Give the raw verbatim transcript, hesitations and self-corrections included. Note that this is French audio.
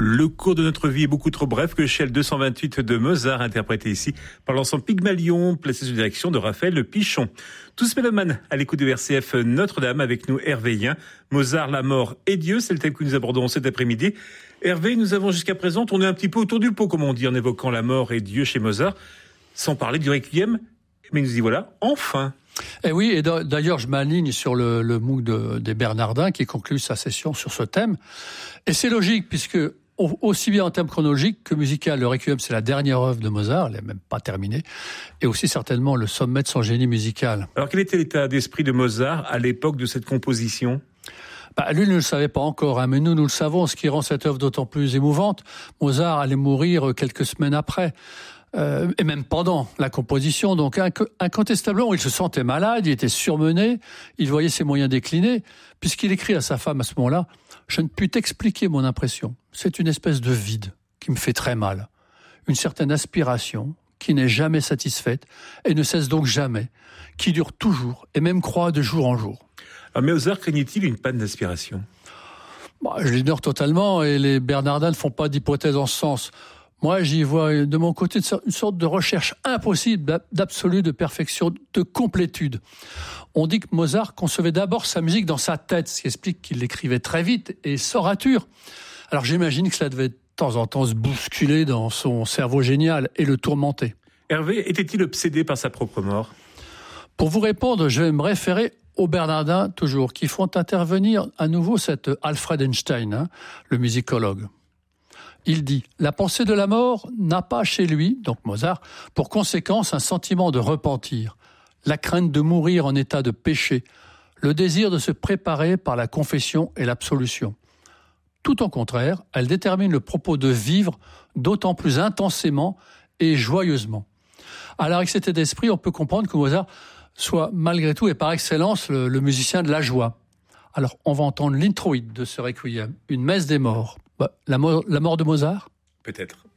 Le cours de notre vie est beaucoup trop bref que chez le deux cent vingt-huit de Mozart, interprété ici par l'ensemble Pygmalion, placé sous direction de Raphaël Pichon. Tous mélomanes à l'écoute de R C F Notre-Dame, avec nous Hervé Yen. Mozart, la mort et Dieu, c'est le thème que nous abordons cet après-midi. Hervé, nous avons jusqu'à présent tourné un petit peu autour du pot, comme on dit, en évoquant la mort et Dieu chez Mozart, sans parler du Requiem, mais nous y voilà, enfin. Et oui, et d'ailleurs, je m'aligne sur le, le MOOC de, des Bernardins qui conclut sa session sur ce thème. Et c'est logique, puisque aussi bien en termes chronologiques que musical, le Requiem, c'est la dernière œuvre de Mozart, elle n'est même pas terminée, et aussi certainement le sommet de son génie musical. Alors quel était l'état d'esprit de Mozart à l'époque de cette composition ? Bah, lui ne le savait pas encore, hein, mais nous, nous le savons, ce qui rend cette œuvre d'autant plus émouvante. Mozart allait mourir quelques semaines après. Euh, et même pendant la composition, donc inc- incontestablement, il se sentait malade, il était surmené, il voyait ses moyens décliner, puisqu'il écrit à sa femme à ce moment-là « Je ne puis t'expliquer mon impression, c'est une espèce de vide qui me fait très mal, une certaine aspiration qui n'est jamais satisfaite et ne cesse donc jamais, qui dure toujours et même croît de jour en jour. » Alors Mozart craignait-il une panne d'aspiration ? Bah, je l'ignore totalement et les Bernardins ne font pas d'hypothèse en ce sens. Moi, j'y vois de mon côté une sorte de recherche impossible d'absolu, de perfection, de complétude. On dit que Mozart concevait d'abord sa musique dans sa tête, ce qui explique qu'il l'écrivait très vite et sans rature. Alors j'imagine que cela devait de temps en temps se bousculer dans son cerveau génial et le tourmenter. Hervé était-il obsédé par sa propre mort ? Pour vous répondre, je vais me référer aux Bernardins, toujours, qui font intervenir à nouveau cet Alfred Einstein, hein, le musicologue. Il dit « La pensée de la mort n'a pas chez lui, donc Mozart, pour conséquence un sentiment de repentir, la crainte de mourir en état de péché, le désir de se préparer par la confession et l'absolution. Tout au contraire, elle détermine le propos de vivre d'autant plus intensément et joyeusement. » Alors avec cet état d'esprit, on peut comprendre que Mozart soit malgré tout et par excellence le, le musicien de la joie. Alors on va entendre l'introïde de ce requiem, une messe des morts. Bah, la, mort, la mort de Mozart ? Peut-être.